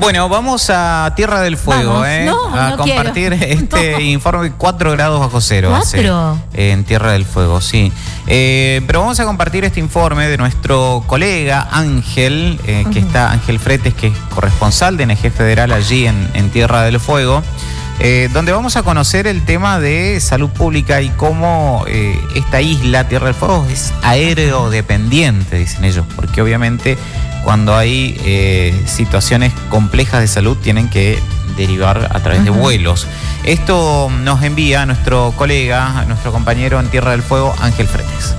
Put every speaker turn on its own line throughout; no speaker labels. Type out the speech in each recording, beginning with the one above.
Bueno, vamos a Tierra del Fuego,
vamos.
A compartir este informe. 4 grados bajo cero.
¿4?
En Tierra del Fuego, sí. Pero vamos a compartir este informe de nuestro colega Ángel, que está, Ángel Fretes, que es corresponsal de NG Federal allí en Tierra del Fuego, donde vamos a conocer el tema de salud pública y cómo esta isla, Tierra del Fuego, es aerodependiente, dicen ellos, porque obviamente cuando hay situaciones complejas de salud tienen que derivar a través de vuelos. Esto nos envía nuestro colega, nuestro compañero en Tierra del Fuego, Ángel Fretes.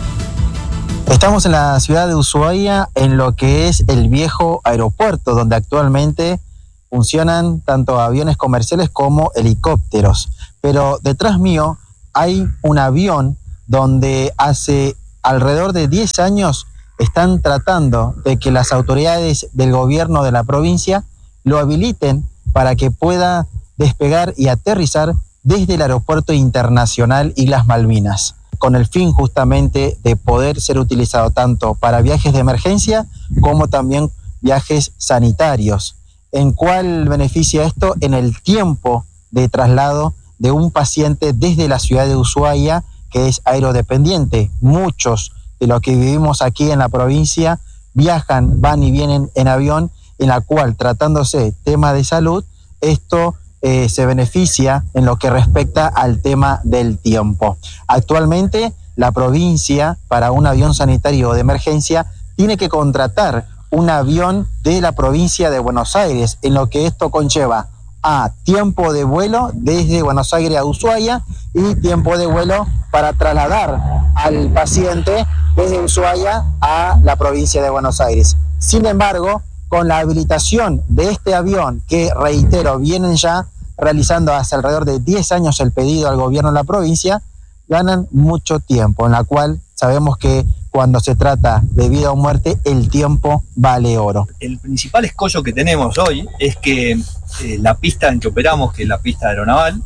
Estamos en la ciudad de Ushuaia, en lo que es el viejo aeropuerto, donde actualmente funcionan tanto aviones comerciales como helicópteros. Pero detrás mío hay un avión donde hace alrededor de 10 años están tratando de que las autoridades del gobierno de la provincia lo habiliten para que pueda despegar y aterrizar desde el Aeropuerto Internacional Islas Malvinas, con el fin justamente de poder ser utilizado tanto para viajes de emergencia como también viajes sanitarios. ¿En cuál beneficia esto? En el tiempo de traslado de un paciente desde la ciudad de Ushuaia, que es aerodependiente. Muchos de los que vivimos aquí en la provincia viajan, van y vienen en avión, en la cual, tratándose tema de salud, esto se beneficia en lo que respecta al tema del tiempo. Actualmente, la provincia, para un avión sanitario de emergencia, tiene que contratar un avión de la provincia de Buenos Aires, en lo que esto conlleva a tiempo de vuelo desde Buenos Aires a Ushuaia y tiempo de vuelo para trasladar al paciente desde Ushuaia a la provincia de Buenos Aires. Sin embargo, con la habilitación de este avión, que reitero, vienen ya realizando hace alrededor de 10 años el pedido al gobierno de la provincia, ganan mucho tiempo, en la cual sabemos que cuando se trata de vida o muerte, el tiempo vale oro.
El principal escollo que tenemos hoy es que la pista en que operamos, que es la pista aeronaval,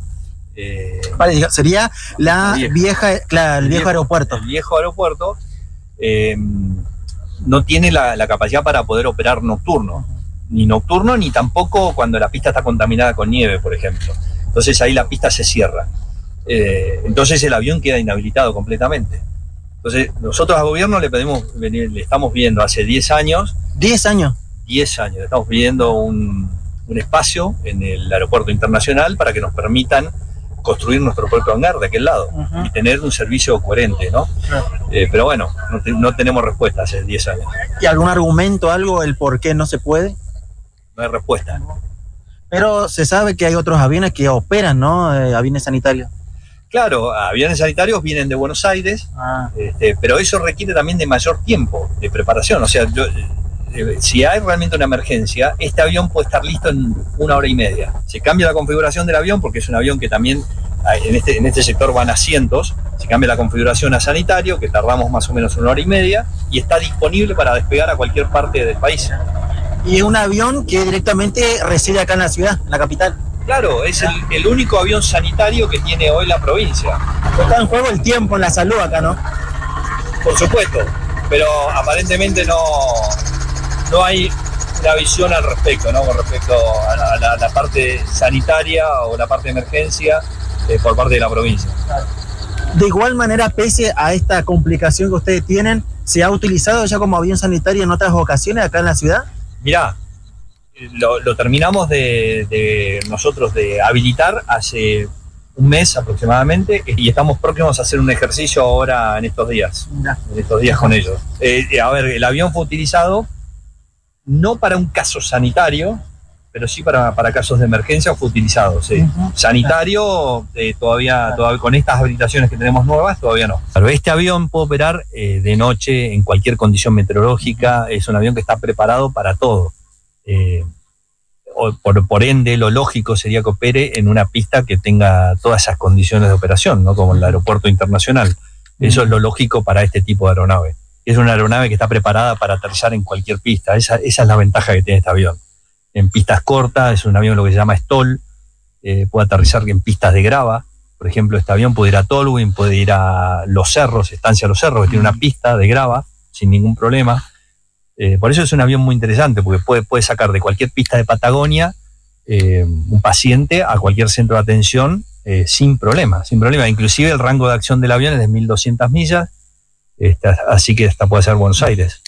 sería la vieja, claro, el viejo aeropuerto.
El viejo aeropuerto no tiene la capacidad para poder operar nocturno, ni tampoco cuando la pista está contaminada con nieve, por ejemplo. Entonces ahí la pista se cierra. Entonces el avión queda inhabilitado completamente. Entonces nosotros al gobierno le estamos pidiendo hace 10 años.
¿10 años?
10 años. Le estamos pidiendo un espacio en el aeropuerto internacional para que nos permitan construir nuestro propio hangar de aquel lado y tener un servicio coherente, ¿no? Pero bueno, no tenemos respuesta hace 10 años.
¿Y algún argumento, algo, el por qué no se puede?
No hay respuesta.
Pero se sabe que hay otros aviones que operan, ¿no? Aviones sanitarios.
Claro, aviones sanitarios vienen de Buenos Aires, pero eso requiere también de mayor tiempo de preparación. O sea, si hay realmente una emergencia, este avión puede estar listo en 1 hora y media. Se cambia la configuración del avión, porque es un avión que también en este sector van asientos. Se cambia la configuración a sanitario, que tardamos más o menos 1 hora y media, y está disponible para despegar a cualquier parte del país.
Y es un avión que directamente reside acá en la ciudad, en la capital.
Claro, es el único avión sanitario que tiene hoy la provincia.
Está en juego el tiempo en la salud acá, ¿no?
Por supuesto, pero aparentemente no hay una visión al respecto, ¿no? Con respecto a la parte sanitaria o la parte de emergencia por parte de la provincia.
De igual manera, pese a esta complicación que ustedes tienen, ¿se ha utilizado ya como avión sanitario en otras ocasiones acá en la ciudad?
Mirá, lo terminamos nosotros de habilitar hace un mes aproximadamente y estamos próximos a hacer un ejercicio ahora en estos días con ellos. A ver, el avión fue utilizado no para un caso sanitario, pero sí para casos de emergencia fue utilizado, sí. Sanitario, todavía con estas habilitaciones que tenemos nuevas, todavía no. Pero este avión puede operar de noche en cualquier condición meteorológica, es un avión que está preparado para todo. Por ende, lo lógico sería que opere en una pista que tenga todas esas condiciones de operación, ¿no? Como el aeropuerto internacional. Eso es lo lógico para este tipo de aeronave. Es una aeronave que está preparada para aterrizar en cualquier pista. Esa es la ventaja que tiene este avión. En pistas cortas, es un avión lo que se llama STOL, puede aterrizar en pistas de grava. Por ejemplo, este avión puede ir a Tolwyn, puede ir a Los Cerros, Estancia Los Cerros, que tiene una pista de grava sin ningún problema. Por eso es un avión muy interesante, porque puede sacar de cualquier pista de Patagonia un paciente a cualquier centro de atención sin problema. Inclusive el rango de acción del avión es de 1.200 millas, así que hasta puede ser Buenos Aires.